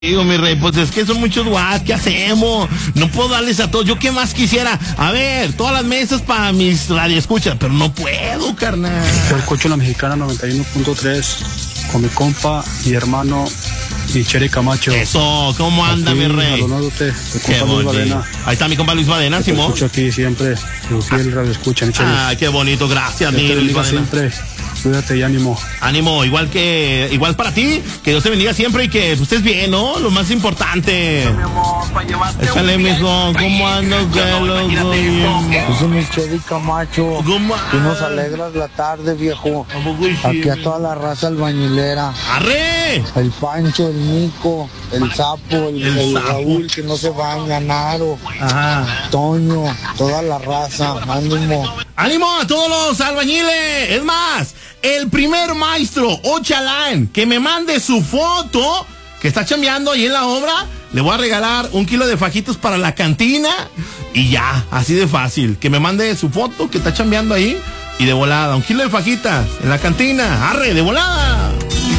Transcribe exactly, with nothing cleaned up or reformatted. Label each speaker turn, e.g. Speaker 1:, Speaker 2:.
Speaker 1: Digo, mi rey, pues es que son muchos watts, ¿qué hacemos? No puedo darles a todos, yo qué más quisiera. A ver, todas las mesas para mis radioescuchas, pero no puedo, carnal.
Speaker 2: Yo escucho la Mexicana noventa y uno punto tres con mi compa y hermano Michele Camacho.
Speaker 1: Eso, ¿cómo anda,
Speaker 2: aquí,
Speaker 1: mi rey?
Speaker 2: Saludándote,
Speaker 1: Qué bonito. Ahí está mi compa Luis Badena,
Speaker 2: Simón.
Speaker 1: Simón.
Speaker 2: Escucho aquí siempre, mi fiel radioescucha, Michele.
Speaker 1: Ah, qué bonito, gracias, mi Luis Badena.
Speaker 2: Siempre. Cuídate y ánimo.
Speaker 1: Ánimo, igual que, igual para ti, que Dios te bendiga siempre y que tú estés bien, ¿no? Lo más importante. Échale, mijo, ¿cómo ando? Que loco,
Speaker 3: es mi Chevy Camacho. Tú nos alegras la tarde, viejo. Aquí a toda la raza albañilera.
Speaker 1: ¡Arre!
Speaker 3: El Pancho, el Nico, el Sapo, el, el, el Raúl, que no se va a ganar. Ajá. Toño, toda la raza. Ánimo.
Speaker 1: ¡Ánimo a todos los albañiles! Es más, el primer maestro o chalán que me mande su foto que está chambeando ahí en la obra, le voy a regalar un kilo de fajitos para la cantina y ya, así de fácil. Que me mande su foto que está chambeando ahí y de volada, un kilo de fajitas en la cantina. ¡Arre, de volada!